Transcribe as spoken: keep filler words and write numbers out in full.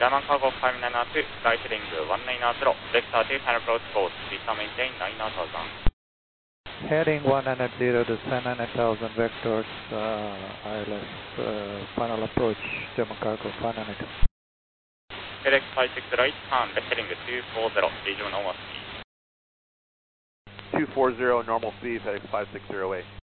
German Cargo five nine zero two, right heading one nine zero, vector two final approach course, please maintain nine thousand. Heading one nine zero to nine thousand vectors, uh, I L S, uh, final approach, German Cargo five nine two. FedEx five six right, turn, left heading two four zero, region normal speed. two four zero, normal speed, FedEx five six zero eight.